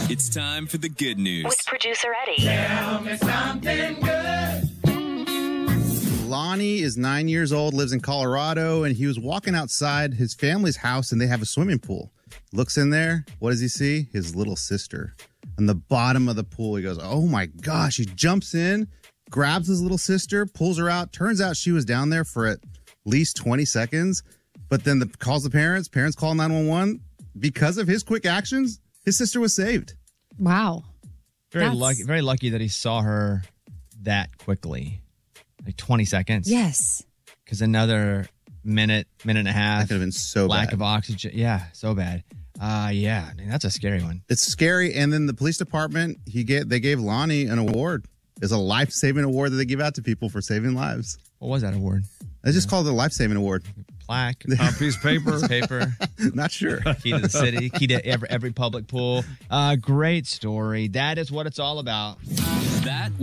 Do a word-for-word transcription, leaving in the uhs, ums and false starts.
It's time for the good news. With producer Eddie. Tell me something good. Lonnie is nine years old, lives in Colorado, and he was walking outside his family's house, and they have a swimming pool. Looks in there. What does he see? His little sister. On the bottom of the pool, he goes, oh my gosh. He jumps in, grabs his little sister, pulls her out. Turns out she was down there for at least twenty seconds, but then the, calls the parents. Parents call nine one one. Because of his quick actions, his sister was saved. Wow. Very That's- lucky. Very lucky that he saw her that quickly, like twenty seconds. Yes. Because another minute, minute and a half. That could have been so lack bad. of oxygen. Yeah, so bad. Uh yeah, I mean, that's a scary one. It's scary. And then the police department, he get they gave Lonnie an award. It's a life-saving award that they give out to people for saving lives. What was that award? They just called it a life-saving award. Plaque, A piece of paper. paper, Not sure. key to the city, key to every, every public pool. Uh, great story. That is what it's all about. That